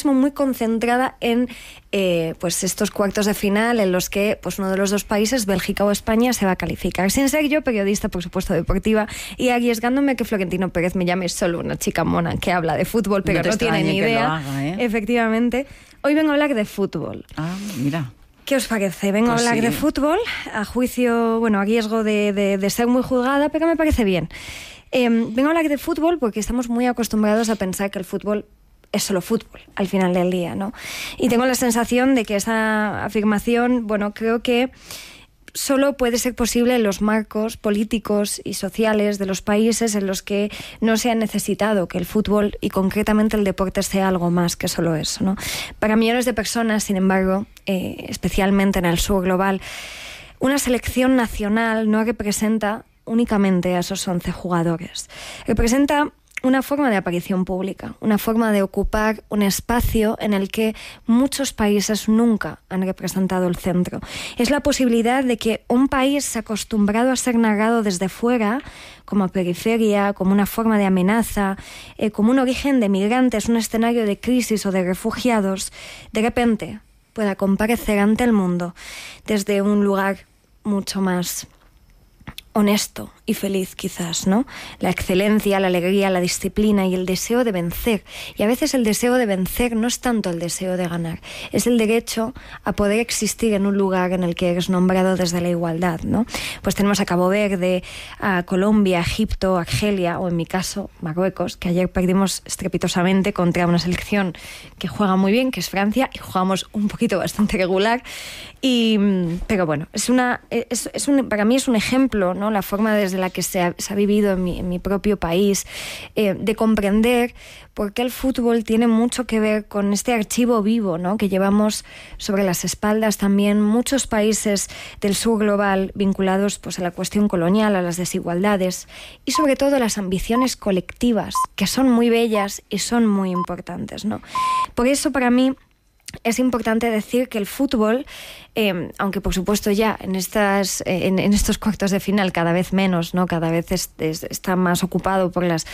mismo muy concentrada en pues estos cuartos de final en los que pues uno de los dos países, Bélgica o España, se va a calificar. Sin ser yo periodista, por supuesto, deportiva, y arriesgándome a que Florentino Pérez me llame solo una chica mona que habla de fútbol, pero no tiene ni idea. Efectivamente. Hoy vengo a hablar de fútbol. Ah, mira. ¿Qué os parece? Vengo a hablar de fútbol, a juicio, bueno, a riesgo de ser muy juzgada, pero me parece bien. Vengo a hablar de fútbol porque estamos muy acostumbrados a pensar que el fútbol es solo fútbol al final del día, ¿no? Y tengo la sensación de que esa afirmación, bueno, creo que solo puede ser posible en los marcos políticos y sociales de los países en los que no se ha necesitado que el fútbol y concretamente el deporte sea algo más que solo eso, ¿no? Para millones de personas, sin embargo, especialmente en el sur global, una selección nacional no representa únicamente a esos 11 jugadores. Representa una forma de aparición pública, una forma de ocupar un espacio en el que muchos países nunca han representado el centro. Es la posibilidad de que un país acostumbrado a ser narrado desde fuera, como periferia, como una forma de amenaza, como un origen de migrantes, un escenario de crisis o de refugiados, de repente pueda comparecer ante el mundo desde un lugar mucho más honesto y feliz, quizás, ¿no? La excelencia, la alegría, la disciplina y el deseo de vencer. Y a veces el deseo de vencer no es tanto el deseo de ganar, es el derecho a poder existir en un lugar en el que eres nombrado desde la igualdad, ¿no? Pues tenemos a Cabo Verde, a Colombia, Egipto, Argelia, o en mi caso, Marruecos, que ayer perdimos estrepitosamente contra una selección que juega muy bien, que es Francia, y jugamos un poquito bastante regular. Pero bueno, para mí es un ejemplo, ¿no? La forma desde la que se ha vivido en mi propio país, de comprender por qué el fútbol tiene mucho que ver con este archivo vivo, ¿no? Que llevamos sobre las espaldas también muchos países del sur global vinculados pues, a la cuestión colonial, a las desigualdades y sobre todo a las ambiciones colectivas, que son muy bellas y son muy importantes, ¿no? Por eso para mí es importante decir que el fútbol, aunque por supuesto ya en estos cuartos de final cada vez menos, ¿no? Cada vez está más ocupado por los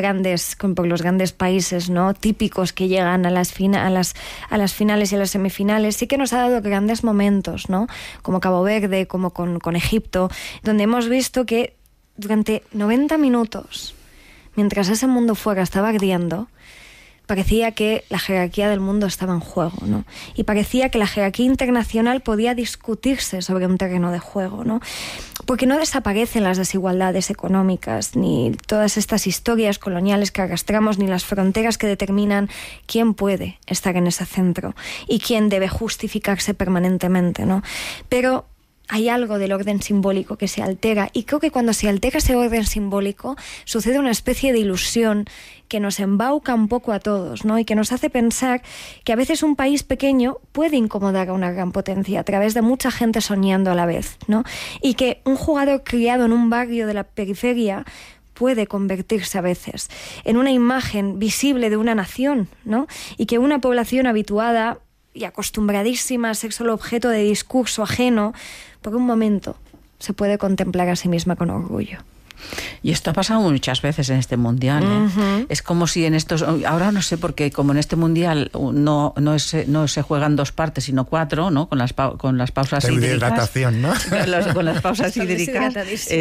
grandes países, ¿no? Típicos que llegan a las finales y a las semifinales, sí que nos ha dado grandes momentos, ¿no? Como Cabo Verde, como con Egipto, donde hemos visto que durante 90 minutos, mientras ese mundo fuera estaba ardiendo, parecía que la jerarquía del mundo estaba en juego, ¿no? Y parecía que la jerarquía internacional podía discutirse sobre un terreno de juego, ¿no? Porque no desaparecen las desigualdades económicas, ni todas estas historias coloniales que arrastramos, ni las fronteras que determinan quién puede estar en ese centro y quién debe justificarse permanentemente, ¿no? Pero hay algo del orden simbólico que se altera, y creo que cuando se altera ese orden simbólico sucede una especie de ilusión que nos embauca un poco a todos, ¿no? Y que nos hace pensar que a veces un país pequeño puede incomodar a una gran potencia a través de mucha gente soñando a la vez, ¿no? Y que un jugador criado en un barrio de la periferia puede convertirse a veces en una imagen visible de una nación, ¿no? Y que una población habituada y acostumbradísima a ser solo objeto de discurso ajeno, por un momento se puede contemplar a sí misma con orgullo. Y esto ha pasado muchas veces en este mundial, ¿eh? Uh-huh. Es como si en estos... Ahora no sé por qué, como en este mundial no se juegan 2 partes, sino 4, ¿no? Con las pausas hídricas. De hidratación, ¿no? Con las pausas hídricas.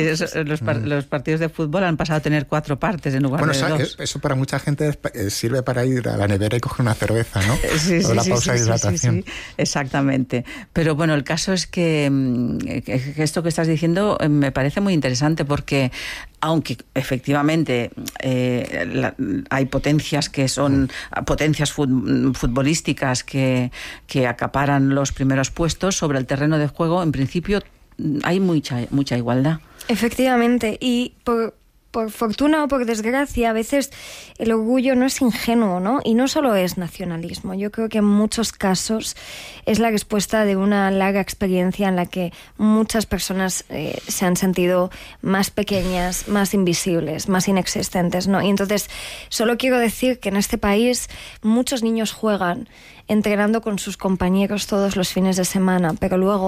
Los partidos de fútbol han pasado a tener 4 partes en lugar de 2. Eso para mucha gente sirve para ir a la nevera y coger una cerveza, ¿no? Sí, la pausa de hidratación. Sí, exactamente. Pero bueno, el caso es que esto que estás diciendo me parece muy interesante porque aunque efectivamente hay potencias que son potencias futbolísticas que acaparan los primeros puestos sobre el terreno de juego, en principio hay mucha igualdad. Efectivamente, y por fortuna o por desgracia, a veces el orgullo no es ingenuo, ¿no? Y no solo es nacionalismo. Yo creo que en muchos casos es la respuesta de una larga experiencia en la que muchas personas se han sentido más pequeñas, más invisibles, más inexistentes, ¿no? Y entonces solo quiero decir que en este país muchos niños juegan entrenando con sus compañeros todos los fines de semana, pero luego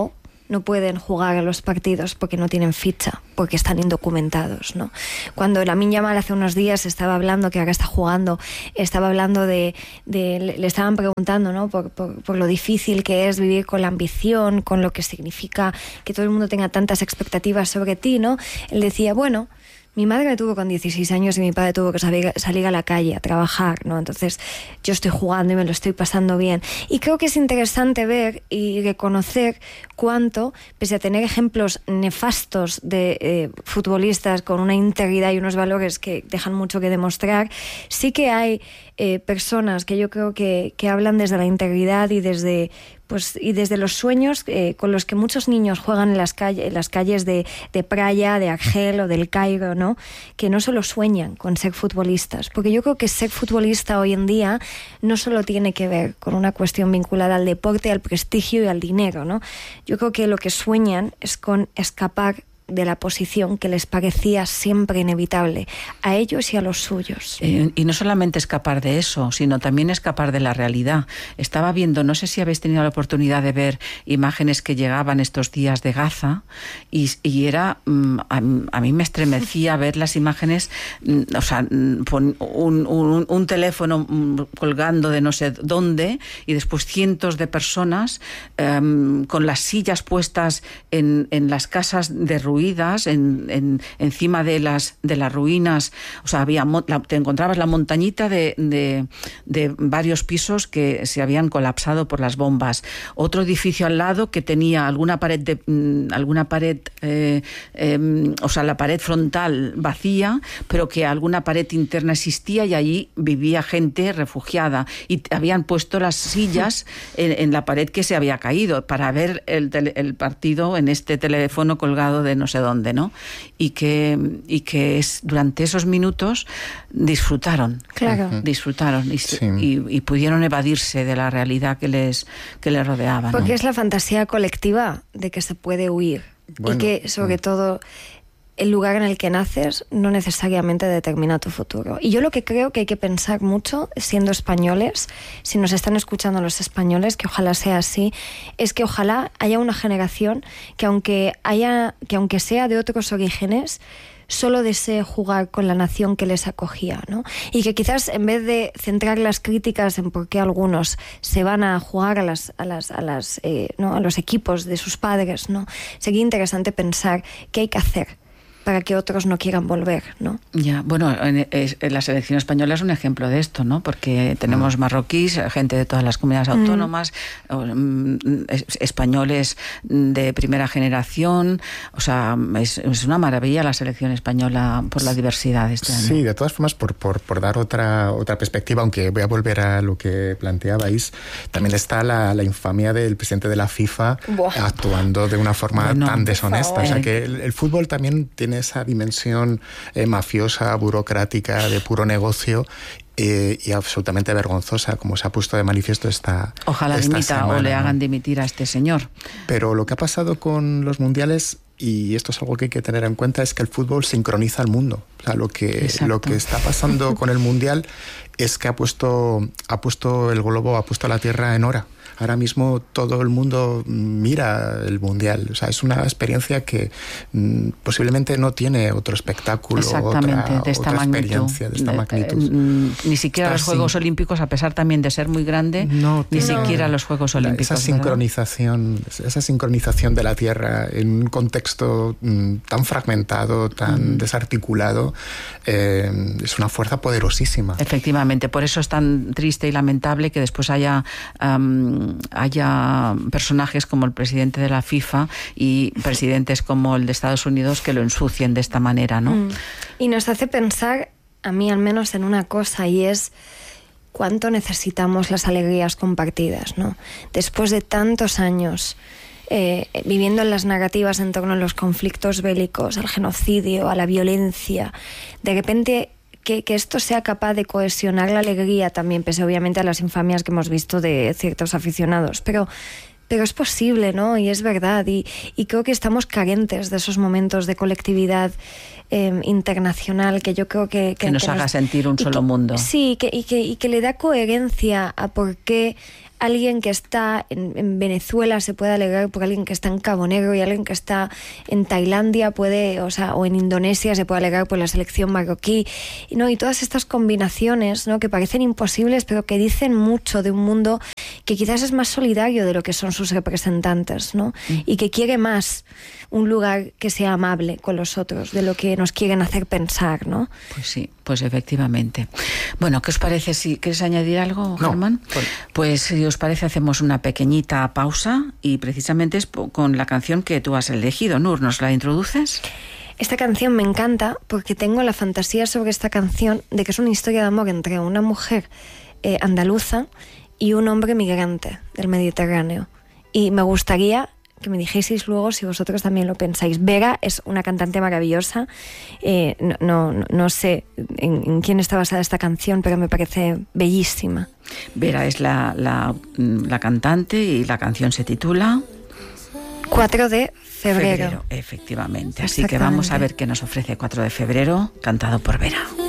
no pueden jugar a los partidos porque no tienen ficha, porque están indocumentados, ¿no? Cuando Lamine Yamal hace unos días estaba hablando, que ahora está jugando, estaba hablando le estaban preguntando, ¿no? por lo difícil que es vivir con la ambición, con lo que significa que todo el mundo tenga tantas expectativas sobre ti, ¿no? Él decía, bueno, mi madre me tuvo con 16 años y mi padre tuvo que salir a la calle a trabajar, ¿no? Entonces yo estoy jugando y me lo estoy pasando bien. Y creo que es interesante ver y reconocer cuánto, pese a tener ejemplos nefastos de futbolistas con una integridad y unos valores que dejan mucho que demostrar, sí que hay personas que yo creo que hablan desde la integridad y desde los sueños con los que muchos niños juegan en las calles de Praia, de Argel o del Cairo, ¿no? Que no solo sueñan con ser futbolistas, porque yo creo que ser futbolista hoy en día no solo tiene que ver con una cuestión vinculada al deporte, al prestigio y al dinero, ¿no? Yo creo que lo que sueñan es con escapar de la posición que les parecía siempre inevitable, a ellos y a los suyos. Y no solamente escapar de eso, sino también escapar de la realidad. Estaba viendo, no sé si habéis tenido la oportunidad de ver imágenes que llegaban estos días de Gaza, y era, a mí me estremecía ver las imágenes, o sea, un teléfono colgando de no sé dónde, y después cientos de personas con las sillas puestas en las casas derruidas, encima de las ruinas. O sea, te encontrabas la montañita de varios pisos que se habían colapsado por las bombas. Otro edificio al lado que tenía alguna pared, o sea, la pared frontal vacía, pero que alguna pared interna existía, y allí vivía gente refugiada, y habían puesto las sillas en la pared que se había caído para ver el partido en este teléfono colgado de no sé dónde, ¿no? Y que durante esos minutos disfrutaron, claro, disfrutaron sí. y pudieron evadirse de la realidad que les rodeaba, ¿no? Porque es la fantasía colectiva de que se puede huir, bueno, y que sobre todo el lugar en el que naces no necesariamente determina tu futuro. Y yo lo que creo que hay que pensar mucho, siendo españoles, si nos están escuchando los españoles, que ojalá sea así, es que ojalá haya una generación que aunque sea de otros orígenes, solo desee jugar con la nación que les acogía, ¿no? Y que quizás en vez de centrar las críticas en por qué algunos se van a jugar a los equipos de sus padres, ¿no? Sería interesante pensar qué hay que hacer para que otros no quieran volver, ¿no? Ya, bueno, la selección española es un ejemplo de esto, ¿no? Porque tenemos marroquíes, gente de todas las comunidades autónomas, españoles de primera generación. O sea, es una maravilla la selección española por la diversidad de este año. Sí, de todas formas, por dar otra perspectiva, aunque voy a volver a lo que planteabais, también está la infamia del presidente de la FIFA actuando de una forma tan deshonesta. O sea, que el fútbol también tiene esa dimensión mafiosa, burocrática, de puro negocio, y absolutamente vergonzosa, como se ha puesto de manifiesto Ojalá dimita semana, o le hagan dimitir a este señor. Pero lo que ha pasado con los mundiales, y esto es algo que hay que tener en cuenta, es que el fútbol sincroniza al mundo. O sea, lo que está pasando con el mundial es que ha puesto el globo, ha puesto la Tierra en hora. Ahora mismo todo el mundo mira el mundial. O sea, es una experiencia que posiblemente no tiene otro espectáculo, otra experiencia de esta magnitud. Ni siquiera los Juegos Olímpicos, a pesar también de ser muy grande, siquiera los Juegos Olímpicos. Esa sincronización de la Tierra en un contexto tan fragmentado, tan desarticulado, es una fuerza poderosísima. Efectivamente, por eso es tan triste y lamentable que después haya personajes como el presidente de la FIFA y presidentes como el de Estados Unidos que lo ensucien de esta manera, ¿no? Y nos hace pensar, a mí al menos, en una cosa, y es cuánto necesitamos las alegrías compartidas, ¿no? Después de tantos años viviendo en las narrativas en torno a los conflictos bélicos, al genocidio, a la violencia, de repente que esto sea capaz de cohesionar la alegría también, pese obviamente a las infamias que hemos visto de ciertos aficionados, pero pero es posible, ¿no? Y es verdad. Y creo que estamos carentes de esos momentos de colectividad internacional que yo creo que nos haga sentir un solo mundo. Sí, y que le da coherencia a por qué alguien que está en Venezuela se puede alegrar por alguien que está en Cabo Negro, y alguien que está en Tailandia o en Indonesia se puede alegrar por la selección marroquí, ¿no? Y todas estas combinaciones, ¿no? Que parecen imposibles, pero que dicen mucho de un mundo que quizás es más solidario de lo que son sus representantes, ¿no? Y que quiere más un lugar que sea amable con los otros de lo que nos quieren hacer pensar, ¿no? Pues sí, pues efectivamente. Bueno, ¿qué os parece? Si quieres añadir algo, Germán? Pues si os parece, hacemos una pequeñita pausa, y precisamente es con la canción que tú has elegido. Nur, ¿nos la introduces? Esta canción me encanta porque tengo la fantasía sobre esta canción de que es una historia de amor entre una mujer andaluza y un hombre migrante del Mediterráneo. Y me gustaría que me dijeseis luego si vosotros también lo pensáis. Vera es una cantante maravillosa. No sé en quién está basada esta canción, pero me parece bellísima. Vera es la cantante, y la canción se titula 4 de febrero. Efectivamente. Así que vamos a ver qué nos ofrece 4 de febrero, cantado por Vera.